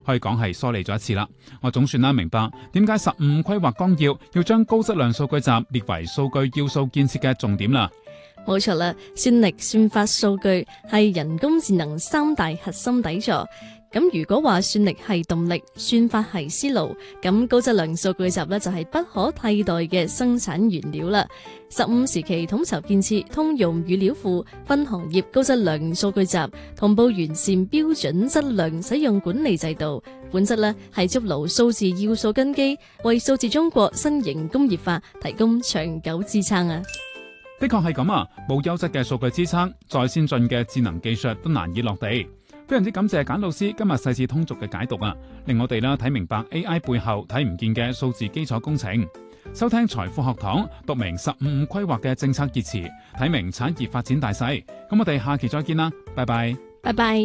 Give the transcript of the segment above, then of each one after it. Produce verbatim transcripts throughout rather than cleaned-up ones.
可以講係梳理咗一次啦。我總算啦明白點解十五規劃綱要要將高質量數據集列為數據要素建設嘅重點啦。 冇錯啦，算力、算法、數據係人工智能三大核心底座。咁如果話算力係動力，算法係思路，咁高質量數據集呢就係不可替代嘅生產原料啦。十五時期統籌建設通用語料庫，分行業高質量數據集，同步完善標準質量使用管理制度，本質呢係築牢數字要素根基，為數字中國新型工業化提供長久支撐啊！ 的確係咁啊，冇優質嘅數據支撐，再先進嘅智能技術都難以落地。非常之感謝簡老師今日細緻通俗嘅解讀啊，令我哋啦睇明白 A I 背後睇唔見嘅數字基礎工程。收聽財富學堂，讀明十五五規劃嘅政策熱詞，睇明產業發展大勢。咁我哋下期再見啦，拜拜， 拜拜。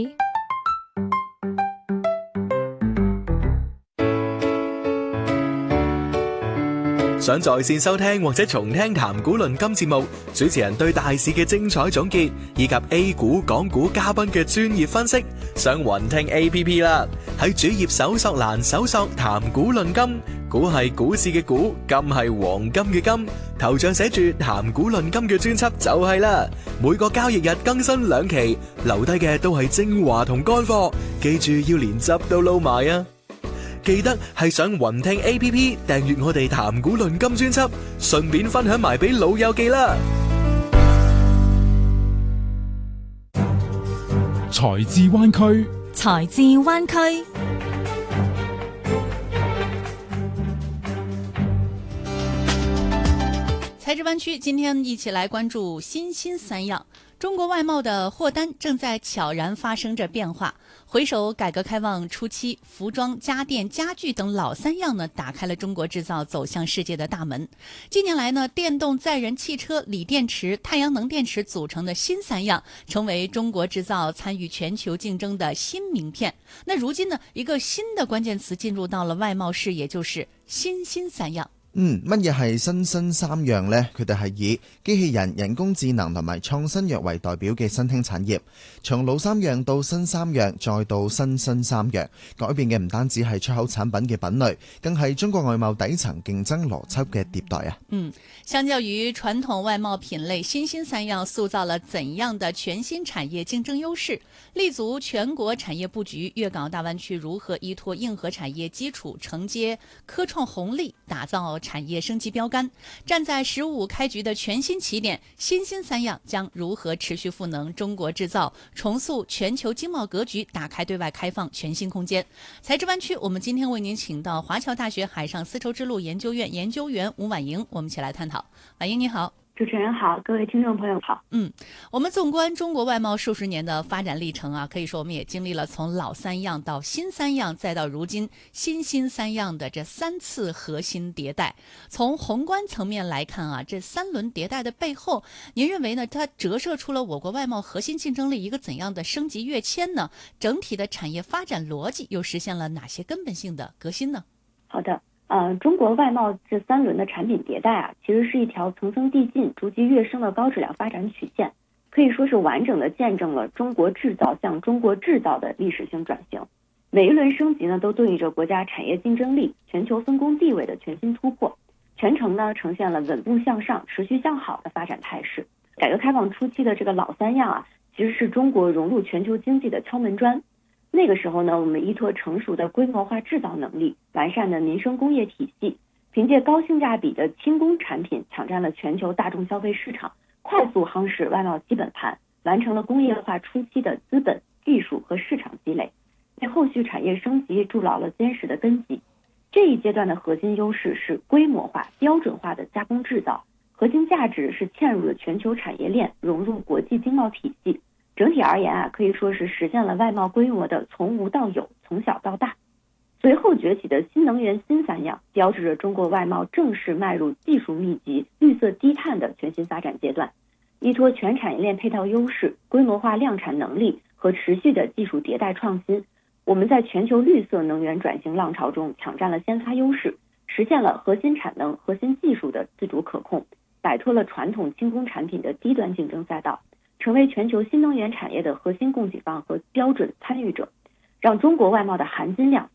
想在線收聽或者重聽談股論金節目，主持人對大市嘅精彩總結，以及 A 股、港股嘉賓嘅專業分析，上雲聽 A P P 啦。喺主頁搜索欄搜索談股論金，股係股市嘅股，金係黃金嘅金，頭像寫住談股論金嘅專輯就係啦。每個交易日更新兩期，留低嘅都係精華同乾貨，記住要連汁都撈埋啊！記得係上雲聽 A P P 訂閱我哋談股論金專輯，順便分享埋俾老友記啦。 財智灣區， 財智灣區。 財智灣區，今天一起來關注新興三樣。中國外貿的貨單正在悄然發生着變化。回首改革開放初期，服裝、家電、家具等老三樣呢，打開了中國製造走向世界的大門。近年來呢，電動載人汽車、鋰電池、太陽能電池組成的新三樣，成為中國製造參與全球競爭的新名片。那如今呢，一個新的關鍵詞進入到了外貿視野，就是新興三樣。 嗯，乜嘢係新興三樣呢？佢哋係以機器人、人工智能同埋創新藥為代表嘅新興產業，從老三樣到新三樣，再到新新三樣，改變嘅唔單止係出口產品嘅品類，更係中國外貿底層競爭邏輯嘅迭代啊！ 嗯，相較於傳統外貿品類，新興三樣塑造了怎樣的全新產業競爭優勢？立足全國產業佈局，粵港大灣區如何依託硬核產業基礎，承接科創紅利，打造產業升級標杆？站在十五開局的全新起點，新興三樣將如何持續賦能中國製造，重塑全球經貿格局，打開對外開放全新空間？財智灣區，我們今天為您請到華僑大學海上絲綢之路研究院研究員吳婉瑩，我們一起來探討。婉瑩你好。 主持人好，各位聽眾朋友好。 嗯，我們縱觀中國外貿數十年的發展歷程啊，可以說我們也經歷了從老三樣到新三樣，再到如今新興三樣的這三次核心迭代。從宏觀層面來看啊，這三輪迭代的背後，您認為呢？它折射出了我國外貿核心競爭力一個怎樣的升級躍遷呢？整體的產業發展邏輯又實現了哪些根本性的革新呢？ 好的。呃，中國外貿這三輪的產品迭代啊，其實是一條層層遞進、逐級躍升的高質量發展曲線，可以說是完整的見證了中國製造向中國製造的歷史性轉型。每一輪升級呢，都對應着國家產業競爭力、全球分工地位的全新突破，全程呢呈現了穩步向上、持續向好的發展態勢。改革開放初期的這個老三樣啊，其實是中國融入全球經濟的敲門磚。那個時候呢，我們依託成熟的規模化製造能力、完善的民生工業體系，憑借高性價比的輕工產品搶佔了全球大眾消費市場，快速夯實外貿基本盤，完成了工業化初期的資本、技術和市場積累，為後續產業升級築牢了堅實的根基。這一階段的核心優勢是規模化、標準化的加工製造，核心價值是嵌入了全球產業鏈，融入國際經貿體系。整體而言啊，可以說是實現了外貿規模的從無到有、從小到大。隨後崛起的新能源新三樣，標誌着中國外貿正式邁入技術密集、綠色低碳的全新發展階段。依託全產業鏈配套優勢、規模化量產能力和持續的技術迭代創新，我們在全球綠色能源轉型浪潮中搶佔了先發優勢，實現了核心產能、核心技術的自主可控，擺脫了傳統輕工產品的低端競爭賽道，成為全球新能源產業的核心供給方和標準參與者， 让中国外贸的含金量